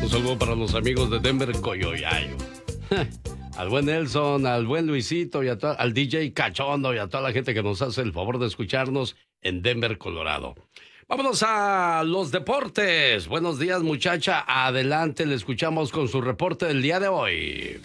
Un saludo para los amigos de Denver, Coyoyayo. Al buen Nelson, al buen Luisito y al DJ Cachondo y a toda la gente que nos hace el favor de escucharnos en Denver, Colorado. Vámonos a los deportes. Buenos días, muchacha. Adelante, le escuchamos con su reporte del día de hoy.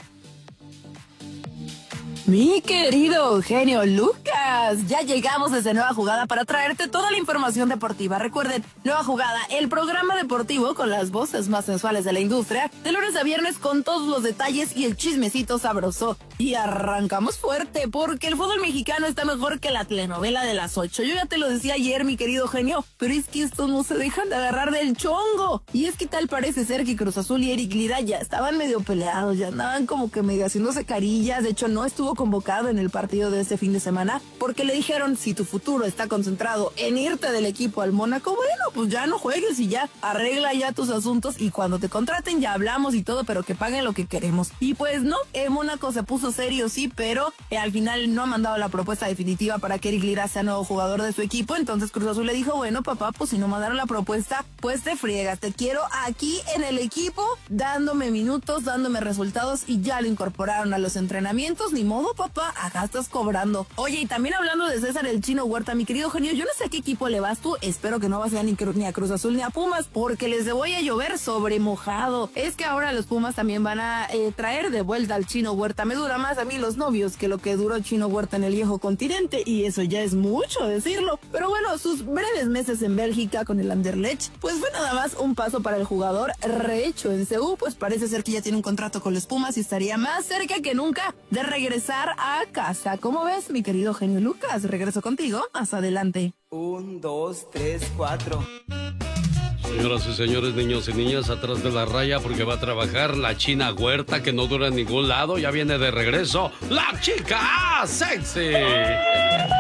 Mi querido Eugenio Lucas, ya llegamos desde Nueva Jugada para traerte toda la información deportiva. Recuerden, Nueva Jugada, el programa deportivo con las voces más sensuales de la industria, de lunes a viernes con todos los detalles y el chismecito sabroso. Y arrancamos fuerte, porque el fútbol mexicano está mejor que la telenovela de las 8. Yo ya te lo decía ayer, mi querido Eugenio, pero es que estos no se dejan de agarrar del chongo. Y es que tal parece ser que Cruz Azul y Eric Lira ya estaban medio peleados, ya andaban como que medio haciéndose carillas. De hecho, no estuvo convocado en el partido de este fin de semana porque le dijeron, si tu futuro está concentrado en irte del equipo al Mónaco, bueno, pues ya no juegues y ya arregla ya tus asuntos y cuando te contraten ya hablamos y todo, pero que paguen lo que queremos. Y pues no, el Mónaco se puso serio, sí, pero al final no ha mandado la propuesta definitiva para que Eric Lira sea nuevo jugador de su equipo. Entonces Cruz Azul le dijo, bueno, papá, pues si no mandaron la propuesta, pues te friegas, te quiero aquí en el equipo, dándome minutos, dándome resultados, y ya lo incorporaron a los entrenamientos. Ni modo, papá, acá estás cobrando. Oye, y también hablando de César el Chino Huerta, mi querido Genio, yo no sé a qué equipo le vas tú, espero que no vas a ni a Cruz Azul ni a Pumas, porque les voy a llover sobre mojado. Es que ahora los Pumas también van a traer de vuelta al Chino Huerta. Me dura más a mí los novios que lo que duró Chino Huerta en el viejo continente, y eso ya es mucho decirlo. Pero bueno, sus breves meses en Bélgica con el Anderlecht, pues fue nada más un paso para el jugador rehecho en CU, pues parece ser que ya tiene un contrato con los Pumas y estaría más cerca que nunca de regresar a casa. ¿Cómo ves, mi querido Genio Lucas? Regreso contigo más adelante. 1, 2, 3, 4. Señoras y señores, niños y niñas, atrás de la raya porque va a trabajar la China Huerta, que no dura en ningún lado. Ya viene de regreso la chica sexy.